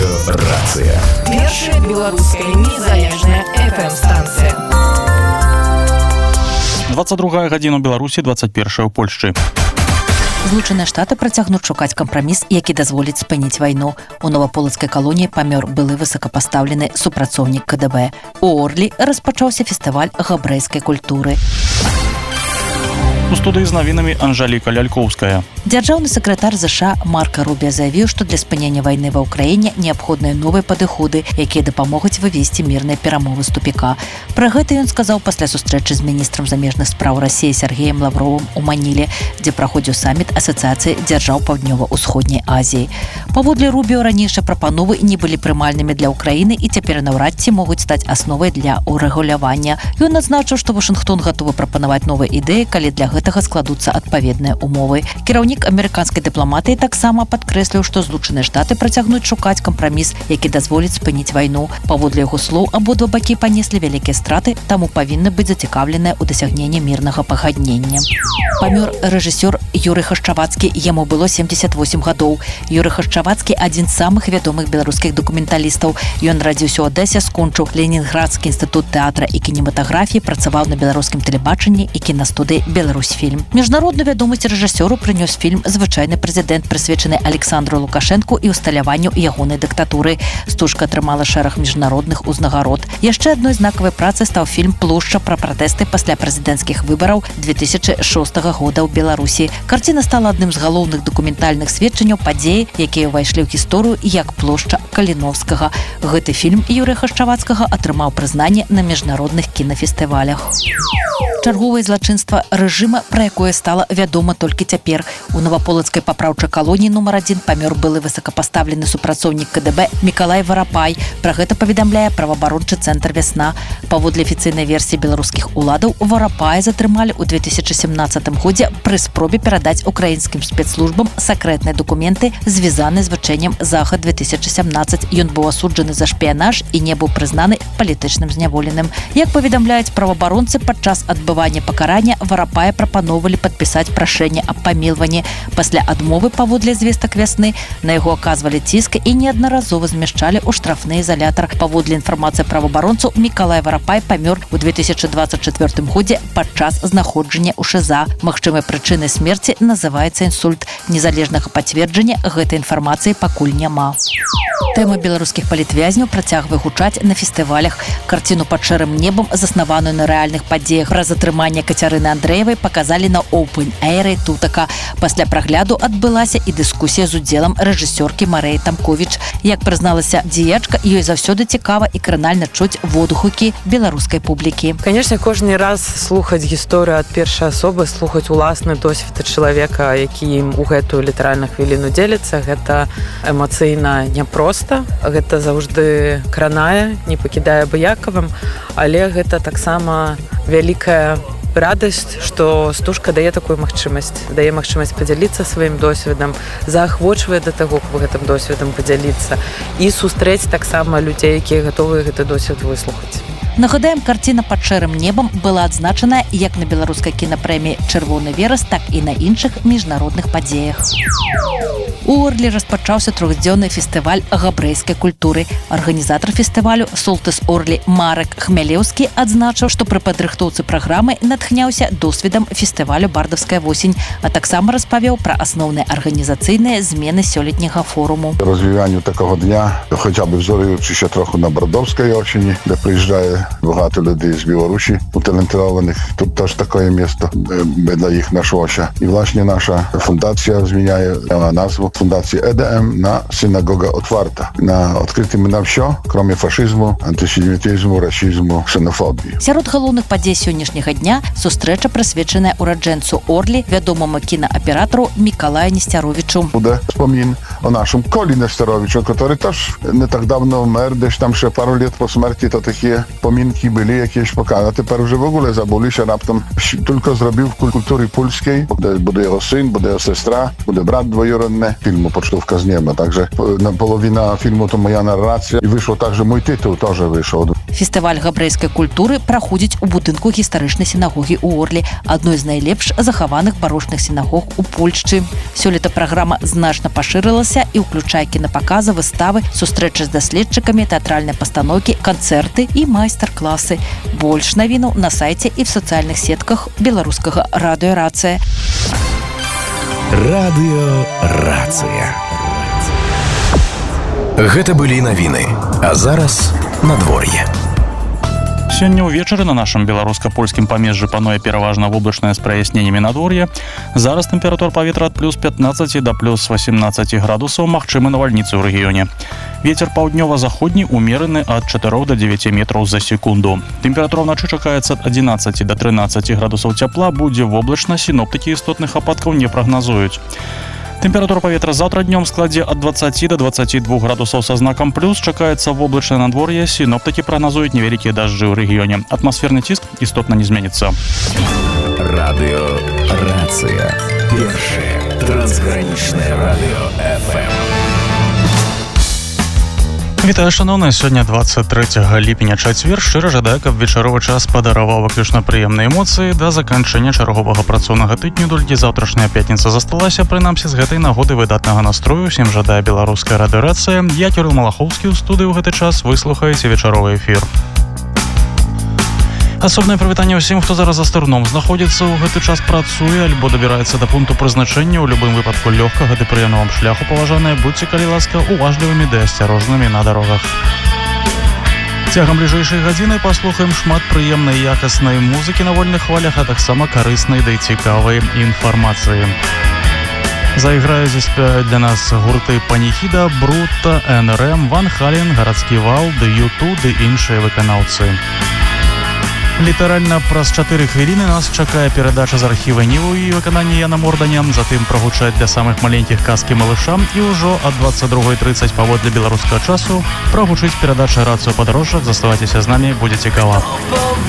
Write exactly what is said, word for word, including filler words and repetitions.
Меліёрацыя. Першая беларуская незалежная эф эм-станцыя. двадцать другая гадзіна ў Беларусі, двадцать первая ў Польшчы. Злучаныя Штаты працягнуць шукаць кампраміс, які дазволіць спыніць вайну. У новаполацкай калоніі памёр былы высокапастаўлены супрацоўнік ка дэ бэ. У Орлі распачаўся фестываль габрэйскай культуры. У студыі з навінамі Анжаліка Лялькоўская. Дзяржаўны сакратар ЗША Марка Рубіа заявіў, што для спынення вайны ва ўкраіне неабходныя новыя падыходы, якія дапамогуць вывесці мірныя перамовы з тупіка. Пра гэта ён сказаў пасля сустрэчы з міністрам замежных спраў Расіі Сергеем Лавровым у Маніле, дзе праходзіў саміт Асацыяцыі дзяржаў Паўднёва-ўсходняй Азіі. Паводле Рубіо, ранейшыя прапановы не былі прымальнымі для ўкраіны і цяпер наўрад ці могуць стаць асновай для урэгулявання. Ён адзначыў, што Вашынгтон гатовы прапанаваць новыя ідэі, калі для гэтага складуцца адпаведныя умовы. Кіраўнік амерыканскай дыпламатыі таксама падкрэсліў, што Злучаныя Штаты працягнуць шукаць кампраміс, які дазволіць спыніць вайну. Паводле яго слоў, абодва бакі панеслі вялікія страты, таму павінны быць зацікаўленыя ў дасягненні мірнага пагаднення. Памёр рэжысёр Юрый Хашчавацкі, яму было семьдесят восемь гадоў. Юрый Хашчавацкі адзін з самых вядомых беларускіх дакументалістаў. Ён радзіўся ў Адэсе, скончыў Ленінградскі інстытут тэатра і кінематаграфіі, працаваў на беларускім тэлебачанні і кінастудыі «Беларусьфільм». Міжнародную вядомасць рэжысёру прынёс фільм «Звычайны прэзідэнт», прысвечаны Александру Лукашэнку і ўсталяванню ягонай дыктатуры. Стужка атрымала шэраг міжнародных узнагарод. Яшчэ адной знакавай працай стаў фільм «Плошча» пра пратэсты пасля прэзідэнцкіх выбараў две тысячи шостага года ў Беларусі. Карціна стала адным з галоўных дакументальных сведчанняў падзеі, якія ўвайшлі ў гісторыю як плошча Каліновскага. Гэты фільм Юрыя Хашчавацкага атрымаў прызнанне на міжнародных кінафестывалях. Чарговае злачынства рэжыма, пра якое стала вядома толькі цяпер. У новаполацкай папраўчай калоніі нумар адзін памёр былы высокапастаўлены супрацоўнік ка дэ бэ Мікалай Варапай. Пра гэта паведамляе праваабарончы цэнтр «Вясна». Паводле афіцыйнай версіі беларускіх уладаў, Варапая затрымалі ў две тысячи семнадцатым годзе пры спробе перадаць украінскім спецслужбам сакрэтныя дакументы, звязаныя з вучэннем Захад две тысячи семнадцать. Ён быў асуджаны за шпіянаж і не быў прызнаны палітычным зняволеным. Як паведамляюць праваабаронцы, падчас адбывання пакарання Варапая прапаноўвалі падпісаць прашэнне аб памілванні. Пасля адмовы, паводле звестак «Вясны», на яго аказвалі ціск і неаднаразова змяшчалі ў штрафны ізалятар. Паводле інфармацыі праваабаронцаў, Мікалай Варапай памёр у две тысячи двадцать четвёртым годзе падчас знаходжання ў ШЭЗА. Магчымай прычынай смерці называецца інсульт. Незалежнага пацверджання гэтай інфармацыі пакуль няма. Тэма беларускіх палітвязняў працягвае гучаць на фестывалях. Карціну «Пад шэрым небам», заснаваную на рэальных падзеях пра затрыманне Кацярыны Андрэевай, паказалі на Open-Air Тутака. Пасля прагляду адбылася і дыскусія з удзелам рэжысёркі Марыі Тамковіч. Як прызналася дзеячка, ёй заўсёды цікава і кранальна чуць водгукі беларускай публікі. Конечно, кожны раз слухаць гісторыю ад першай асобы, слухаць уласны досвед чалавека, які ім у гэтую літаральна хвіліну дзеліцца, гэта эмацыйна няпроста. Гэта заўжды кранае, не пакідае абыякавым, але гэта таксама вялікая радасць, што стужка дае такую магчымасць, дае магчымасць падзяліцца сваім досведам, заахвочвае да таго, каб гэтым досведам падзяліцца і сустрэць таксама людзей, якія гатовыя гэты досвед выслухаць. Нагадаем, карціна «Пад шэрым небам» была адзначаная як на беларускай кінапрэміі «Чырвоны верас», так і на іншых міжнародных падзеях. У Орлі распачаўся трохдзённы фестываль габрэйскай культуры. Арганізатар фестывалю «Солтыс Орлі» Марек Хмялеўскі адзначыў, што пры падрыхтоўцы праграмы натхняўся досведам фестывалю «Бардаўская восень», а таксама распавёў пра асноўныя арганізацыйныя змены сёлетняга форуму. Розвіванню такого дня, хоча б взорюючися трохи на Бардовській осені, де приїжджає багато людей з Білорусі, utalentowanych. Тут теж таке місто, ми для їх знайшлося. І, власне, наша фундація зміняє назву фундації е де ем на «Синагога отварта». На відкритими на все, крім фашизму, антисемітизму, расизму, ксенофобії. Сярод галоўных падзей сённяшняга дня сустрэча прысвечаная ураджэнцу Орлі, вядомаму кінааператару Мікалаю Несцяровічу. Буде спомін о нашому Колі Нестеровичу, який теж не так давно вмер, десь там ще пару літ по смерті, то такі помінки були якісь показані. А тепер вже в огуле забулися, раптом тільки зробив в культурі польській, буде його син, буде його сестра, буде брат двоюродний, фільму «Почтовка з неба». Także половина фільму то моя нарація. І вийшов також мій титул, теж вийшов. Фестываль габрэйскай культуры праходзіць у будынку гістарычнай сінагогі ў Орлі, адной з найлепш захаваных барочных сінагог у Польшчы. Сёлета праграма значна пашырылася і ўключае кінапаказы, выставы, сустрэчы з даследчыкамі, тэатральныя пастаноўкі, канцэрты і майстар-класы. Больш навінаў на сайце і в сацыяльных сетках беларускага радыё «Рацыя». Радыё «Рацыя». Гэта былі навіны, а зараз надвор'е. Сёння ўвечары на нашым беларуска-польскім памежжы пануе пераважна воблачнае з праясненнямі надвор'е. Зараз тэмпература паветра ад плюс пятнаццаць да плюс восемнадцаць градусаў, магчымы навальніцы ў рэгіёне. Вецер паўднёва-заходні умераны ад чатырох да дзевяці метраў за секунду. Тэмпература ўначы чакаецца ад адзінаццаці да трынаццаці градусаў цяпла, будзе воблачна, сіноптыкі істотных ападкаў не прагназуюць. Тэмпература паветра заўтра днём складзе ад дваццаці да дваццаці двух градусаў са знакам плюс, чакаецца воблачнае надвор'е, сіноптыкі прагназуюць невялікія дажджы ў рэгіёне. Атмасферны ціск істотна не зменіцца. Радыё «Рацыя». Першае трансгранічнае радыё эф эм. Вітаю, шановныя, сёння дваццаць трэцяга ліпеня, чацвер. Шчыра жадаю, каб вечаровы час падараваў выключна прыемныя эмоцыі да заканчэння чарговага працоўнага тыдню, толькі заўтрашняя пятніца засталася, прынамсі з гэтай нагоды выдатнага настрою. Усім жадае беларуская радыё «Рацыя». Я, Кірыл Малахоўскі, ў студыі ў гэты час. Вы слухаеце вечаровы эфір. Асобнае прывітанне ўсім, хто зараз за стырном знаходзіцца ў гэты час, працуе альбо дабіраецца да пункту прызначэння. У любым выпадку лёгкага ды прыемнага вам шляху, паважаныя, будьце, калі ласка, уважлівымі ды асцярожнымі на дарогах. Цягам бліжэйшай гадзіны паслухаем шмат прыемнай якаснай музыкі на вольных хвалях, а таксама карыснай ды цікавай інфармацыі. Зайграюць і спяваюць для нас гурты Паніхіда, Брута, эн эр эм, Ван Хален, Гарадскі вал, ды юту ды іншыя выканаўцы. Літаральна праз чатыры хвіліны нас чакае перадача з архіва Ніву і выкананне Яна Морданя, затым прагучаць для самых маленькіх казкі малышам, і ўжо ад дваццаць другой трыццаць паводле беларускага часу прагучыць перадача «Рацыё падарожжа». Заставайцеся з намі, будзе цікава.